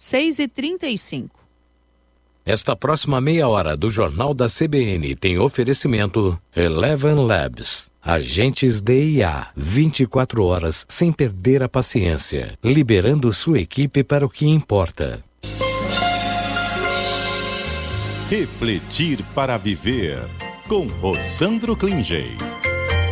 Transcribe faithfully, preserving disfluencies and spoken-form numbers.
seis e trinta e cinco. Esta próxima meia hora do Jornal da C B N tem oferecimento Eleven Labs. Agentes D I A, vinte e quatro horas sem perder a paciência, liberando sua equipe para o que importa. Refletir para viver, com Rosandro Klinger.